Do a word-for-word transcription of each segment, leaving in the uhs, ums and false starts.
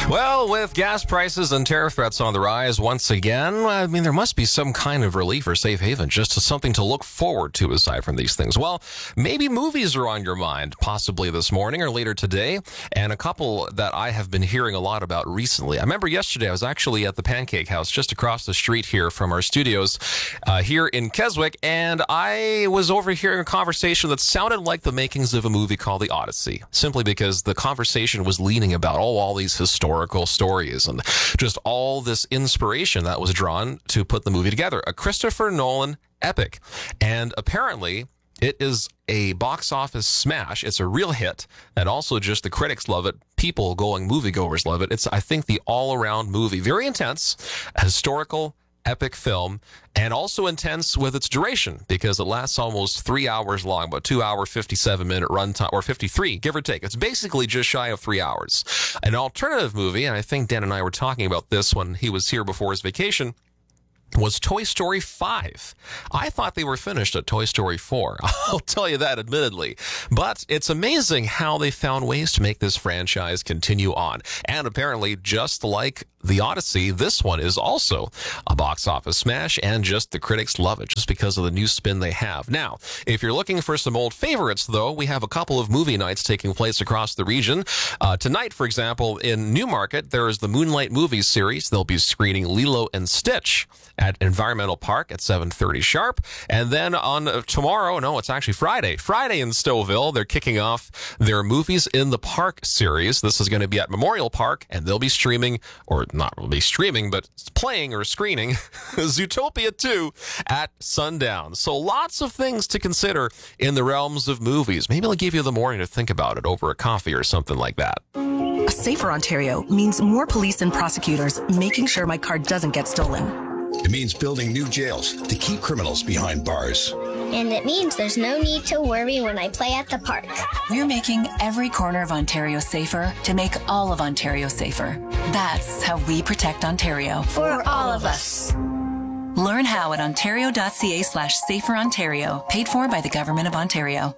Well, with gas prices and tariff threats on the rise once again, I mean, there must be some kind of relief or safe haven, just something to look forward to aside from these things. Well, maybe movies are on your mind, possibly this morning or later today, and a couple that I have been hearing a lot about recently. I remember yesterday I was actually at the Pancake House just across the street here from our studios uh, here in Keswick, and I was overhearing a conversation that sounded like the makings of a movie called The Odyssey, simply because the conversation was leaning about oh, all these historical stories and just all this inspiration that was drawn to put the movie together. A Christopher Nolan epic. And apparently it is a box office smash. It's a real hit. And also just the critics love it. People going moviegoers love it. It's, I think, the all-around movie. Very intense, historical, epic film, and also intense with its duration because it lasts almost three hours long, about two hour, fifty-seven minute runtime, or fifty-three, give or take. It's basically just shy of three hours. An alternative movie, and I think Dan and I were talking about this when he was here before his vacation, was Toy Story five. I thought they were finished at Toy Story four. I'll tell you that admittedly. But it's amazing how they found ways to make this franchise continue on. And apparently, just like The Odyssey, this one is also a box office smash, and just the critics love it just because of the new spin they have. Now, if you're looking for some old favorites, though, we have a couple of movie nights taking place across the region. Uh, tonight, for example, in Newmarket, there is the Moonlight Movies series. They'll be screening Lilo and Stitch at Environmental Park at seven thirty sharp. And then on uh, tomorrow, no, it's actually Friday. Friday in Stouffville, they're kicking off their Movies in the Park series. This is going to be at Memorial Park, and they'll be streaming, or not really streaming, but playing or screening Zootopia two at sundown. So lots of things to consider in the realms of movies. Maybe I'll give you the morning to think about it over a coffee or something like that. A safer Ontario means more police and prosecutors making sure my car doesn't get stolen. It means building new jails to keep criminals behind bars. And it means there's no need to worry when I play at the park. We're making every corner of Ontario safer to make all of Ontario safer. That's how we protect Ontario. For all of us. Learn how at ontario.ca slash safer Ontario. Paid for by the Government of Ontario.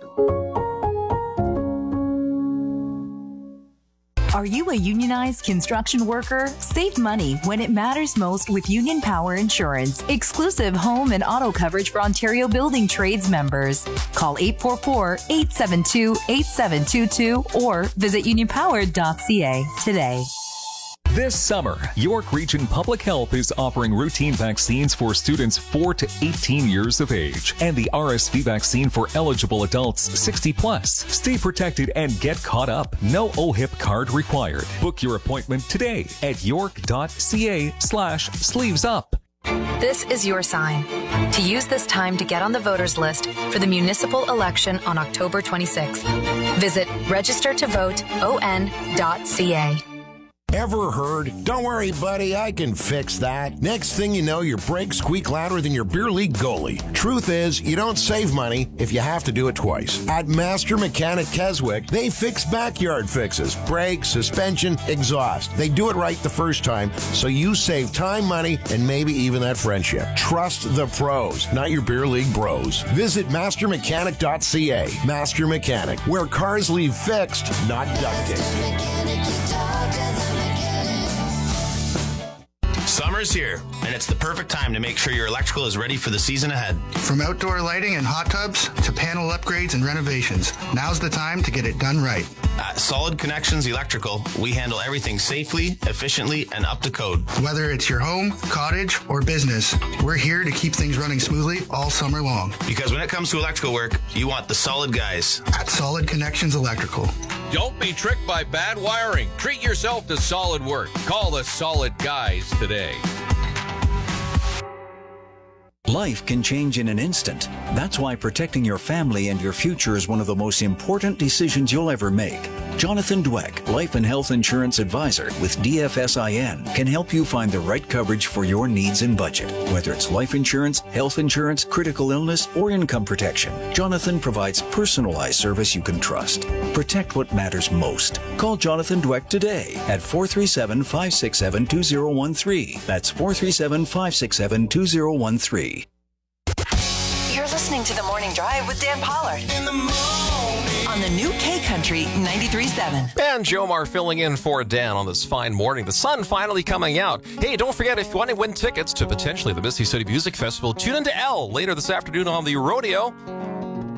Are you a unionized construction worker? Save money when it matters most with Union Power Insurance. Exclusive home and auto coverage for Ontario Building Trades members. Call eight four four, eight seven two, eight seven two two or visit union power dot c a today. This summer, York Region Public Health is offering routine vaccines for students four to eighteen years of age and the R S V vaccine for eligible adults sixty plus. Stay protected and get caught up. No O H I P card required. Book your appointment today at york.ca slash sleeves up. This is your sign to use this time to get on the voters list for the municipal election on October twenty-sixth. Visit register to vote o n dot c a. Ever heard? Don't worry, buddy, I can fix that. Next thing you know, your brakes squeak louder than your beer league goalie. Truth is, you don't save money if you have to do it twice. At Master Mechanic Keswick, they fix backyard fixes, brakes, suspension, exhaust. They do it right the first time, so you save time, money, and maybe even that friendship. Trust the pros, not your beer league bros. Visit master mechanic dot c a. Master Mechanic, where cars leave fixed, not ducted. Summer's here, and it's the perfect time to make sure your electrical is ready for the season ahead. From outdoor lighting and hot tubs to panel upgrades and renovations, now's the time to get it done right. At Solid Connections Electrical, we handle everything safely, efficiently, and up to code. Whether it's your home, cottage, or business, we're here to keep things running smoothly all summer long. Because when it comes to electrical work, you want the solid guys. At Solid Connections Electrical. Don't be tricked by bad wiring. Treat yourself to solid work. Call the Solid Guys today. Life can change in an instant. That's why protecting your family and your future is one of the most important decisions you'll ever make. Jonathan Dweck, Life and Health Insurance Advisor with D F S I N, can help you find the right coverage for your needs and budget. Whether it's life insurance, health insurance, critical illness, or income protection, Jonathan provides personalized service you can trust. Protect what matters most. Call Jonathan Dweck today at four three seven, five six seven, two zero one three. That's four three seven, five six seven, two zero one three. You're listening to The Morning Drive with Dan Pollard. In the morning. on the new K-Country ninety-three point seven. And Jomar filling in for Dan on this fine morning. The sun finally coming out. Hey, don't forget, if you want to win tickets to potentially the Misty City Music Festival, tune into L later this afternoon on the Rodeo.